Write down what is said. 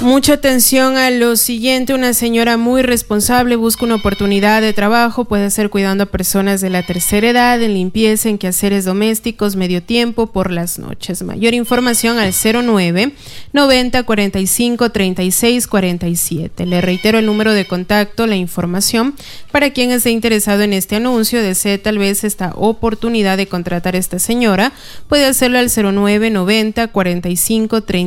Mucha atención a lo siguiente. Una señora muy responsable busca una oportunidad de trabajo. Puede ser cuidando a personas de la tercera edad, en limpieza, en quehaceres domésticos, medio tiempo, por las noches. Mayor información al 09 90 45 36 47. Le reitero el número de contacto, la información para quien esté interesado en este anuncio, desee tal vez esta oportunidad de contratar a esta señora. Puede hacerlo al 09 90 45 36